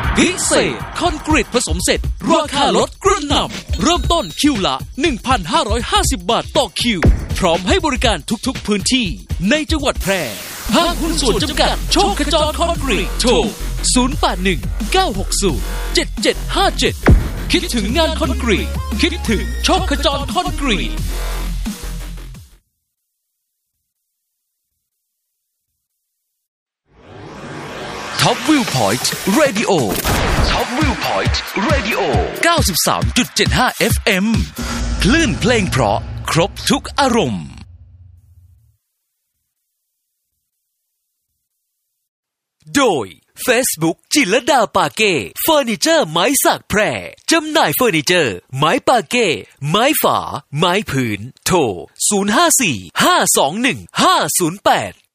พิเศษคอนกรีตผสมเสร็จราคาลดกระหน่ำเริ่มต้นคิวละ 1,550 บาทต่อคิวพร้อมให้บริการทุกๆพื้นที่ในจังหวัดแพร่ห้างหุ้นส่วนจำกัดโชคขจรคอนกรีตโทร 081-960-7757 คิดถึงงานคอนกรีตคิดถึงโชคขจรคอนกรีตท็อปวิวพอยต์เรดิโอท็อปวิวพอยต์เรดิโอ 93.75 FM คลื่นเพลงเพราะครบทุกอารมณ์โดย Facebook จิรดาปาเก้เฟอร์นิเจอร์ไม้สักแพร่จำหน่ายเฟอร์นิเจอร์ไม้ปาเก้ไม้ฝาไม้ผืนโทร 054 521 508